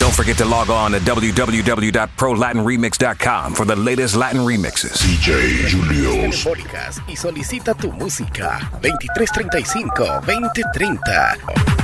Don't forget to log on to www.prolatinremix.com for the latest Latin remixes. DJ Julius. Y solicita tu música 2335-2030.